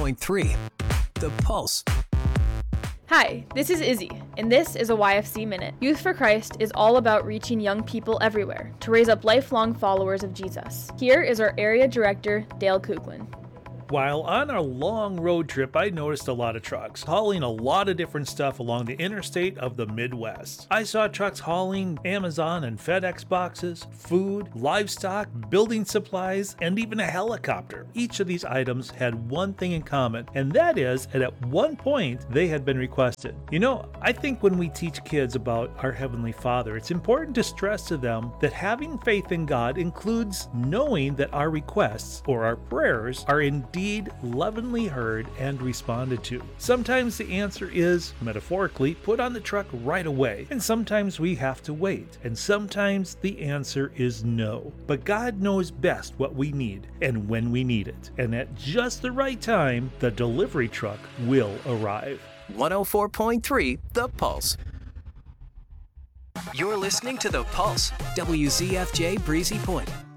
104.3 The Pulse. Hi, this is Izzy, and this is a YFC Minute. Youth for Christ is all about reaching young people everywhere to raise up lifelong followers of Jesus. Here is our area director, Dale Kuglin. While on a long road trip, I noticed a lot of trucks hauling a lot of different stuff along the interstate of the Midwest. I saw trucks hauling Amazon and FedEx boxes, food, livestock, building supplies, and even a helicopter. Each of these items had one thing in common, and that is that at one point they had been requested. You know, I think when we teach kids about our Heavenly Father, it's important to stress to them that having faith in God includes knowing that our requests or our prayers are indeed lovingly heard and responded to. Sometimes the answer is, metaphorically, put on the truck right away, and sometimes we have to wait, and sometimes the answer is no. But God knows best what we need and when we need it, and at just the right time, the delivery truck will arrive. 104.3 The Pulse. You're listening to The Pulse, WZFJ Breezy Point.